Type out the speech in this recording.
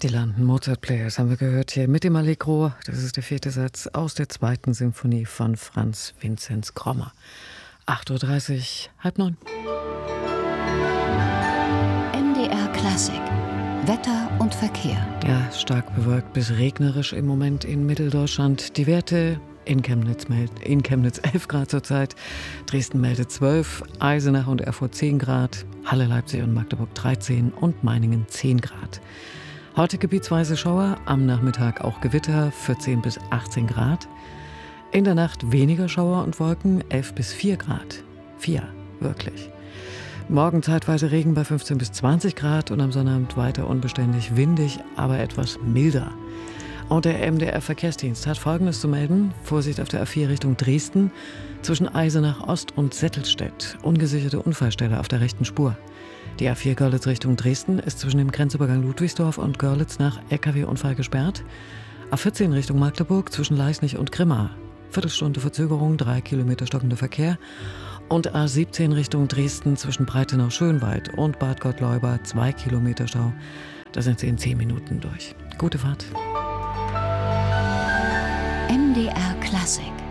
Die London Mozart Players haben wir gehört hier mit dem Allegro. Das ist der 4. Satz aus der 2. Symphonie von Franz Vinzenz Grommer. 8.30 Uhr, 8:30. MDR Klassik. Wetter und Verkehr. Ja, stark bewölkt bis regnerisch im Moment in Mitteldeutschland. Die Werte in Chemnitz 11 Grad zurzeit, Dresden meldet 12, Eisenach und Erfurt 10 Grad, Halle, Leipzig und Magdeburg 13 und Meiningen 10 Grad. Heute gebietsweise Schauer, am Nachmittag auch Gewitter, 14 bis 18 Grad. In der Nacht weniger Schauer und Wolken, 11 bis 4 Grad. 4, wirklich. Morgen zeitweise Regen bei 15 bis 20 Grad und am Sonnabend weiter unbeständig, windig, aber etwas milder. Und der MDR-Verkehrsdienst hat Folgendes zu melden. Vorsicht auf der A4 Richtung Dresden, zwischen Eisenach Ost und Settelstedt. Ungesicherte Unfallstelle auf der rechten Spur. Die A4 Görlitz Richtung Dresden ist zwischen dem Grenzübergang Ludwigsdorf und Görlitz nach LKW-Unfall gesperrt. A14 Richtung Magdeburg zwischen Leisnig und Grimma. Viertelstunde Verzögerung, 3 Kilometer stockender Verkehr. Und A17 Richtung Dresden zwischen Breitenau-Schönwald und Bad Gottleuba 2 Kilometer Stau. Da sind Sie in 10 Minuten durch. Gute Fahrt. MDR Klassik.